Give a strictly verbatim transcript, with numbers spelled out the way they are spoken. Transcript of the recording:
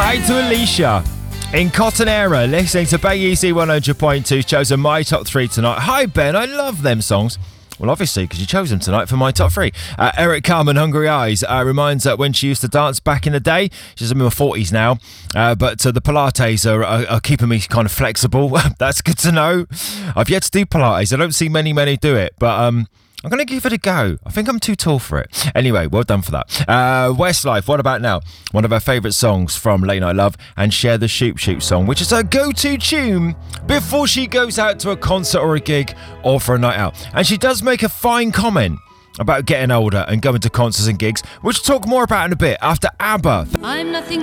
Hi to Alicia in Cotton Era, listening to Bay Easy one hundred point two, chosen my top three tonight. Hi Ben, I love them songs. Well, obviously, because you chose them tonight for my top three. Uh, Eric Carmen, Hungry Eyes, uh, reminds her when she used to dance back in the day. She's in her forties now, uh, but uh, the Pilates are, are, are keeping me kind of flexible. That's good to know. I've yet to do Pilates. I don't see many, many do it, but um, I'm going to give it a go. I think I'm too tall for it. Anyway, well done for that. Uh, Westlife, What About Now? One of her favourite songs from Late Night Love, and Share the Shoop Shoop song, which is her go-to tune before she goes out to a concert or a gig or for a night out. And she does make a fine comment about getting older and going to concerts and gigs, which we'll talk more about in a bit after ABBA. I'm nothing